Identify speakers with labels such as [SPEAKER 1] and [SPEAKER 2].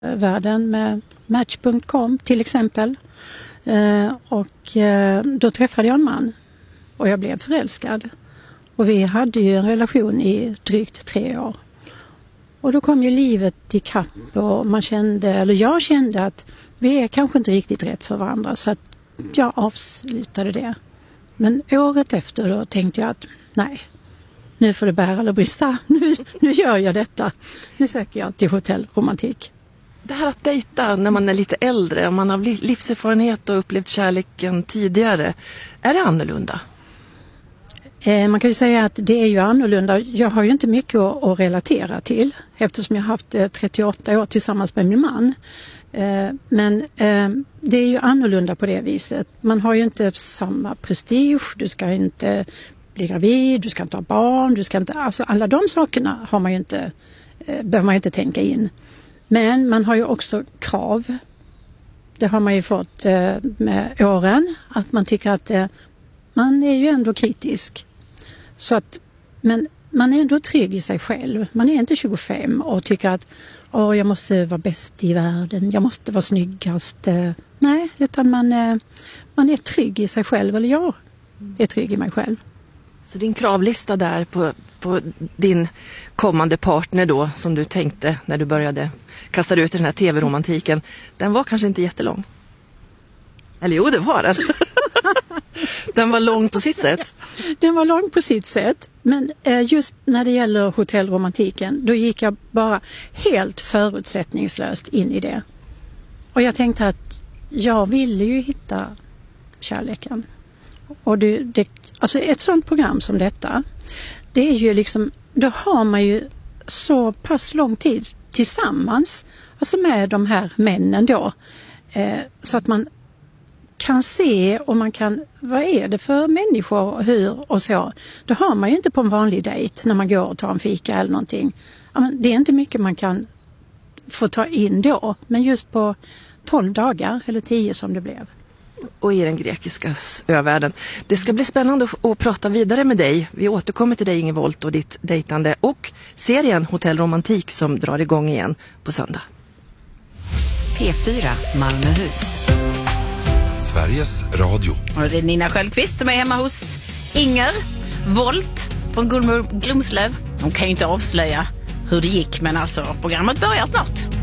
[SPEAKER 1] världen med Match.com till exempel. Och då träffade jag en man och jag blev förälskad. Och vi hade ju en relation i drygt 3 år. Och då kom ju livet i kapp och jag kände att vi är kanske inte riktigt rätt för varandra, så att jag avslutade det. Men året efter då tänkte jag att nej, nu får det bära eller brista. Nu gör jag detta. Nu söker jag till hotellromantik.
[SPEAKER 2] Det här att dejta när man är lite äldre, om man har livserfarenhet och upplevt kärleken tidigare, är det annorlunda?
[SPEAKER 1] Man kan ju säga att det är ju annorlunda. Jag har ju inte mycket att relatera till eftersom jag har haft 38 år tillsammans med min man. Men det är ju annorlunda på det viset. Man har ju inte samma prestige, du ska inte bli gravid, du ska inte ha barn, du ska inte, alltså alla de sakerna har man ju inte, behöver man ju inte tänka in. Men man har ju också krav. Det har man ju fått med åren, att man tycker att man är ju ändå kritisk. Så att, men man är ändå trygg i sig själv. Man är inte 25 och tycker att jag måste vara bäst i världen, jag måste vara snyggast. Nej, utan man är trygg i sig själv, eller jag är trygg i mig själv.
[SPEAKER 2] Så din kravlista där på din kommande partner då, som du tänkte när du började kasta ut den här tv-romantiken, den var kanske inte jättelång? Eller jo, det var den. Den var lång på sitt sätt.
[SPEAKER 1] Den var lång på sitt sätt, men just när det gäller hotellromantiken, då gick jag bara helt förutsättningslöst in i det. Och jag tänkte att jag ville ju hitta kärleken. Och alltså ett sånt program som detta, det är ju liksom, då har man ju så pass lång tid tillsammans, alltså med de här männen då, så att man kan se och man kan, vad är det för människor och hur och så. Det har man ju inte på en vanlig dejt när man går och tar en fika eller någonting. Det är inte mycket man kan få ta in då, men just på 12 dagar eller 10 som det blev.
[SPEAKER 2] Och i den grekiska övärlden. Det ska bli spännande att prata vidare med dig. Vi återkommer till dig, Inge Wolt, och ditt dejtande och serien Hotellromantik som drar igång igen på söndag.
[SPEAKER 3] P4 Malmöhus.
[SPEAKER 4] Sveriges Radio.
[SPEAKER 3] Och det är Nina Sköldqvist som är hemma hos Inger Wolt från Glumslöv. De kan ju inte avslöja hur det gick, men alltså programmet börjar snart.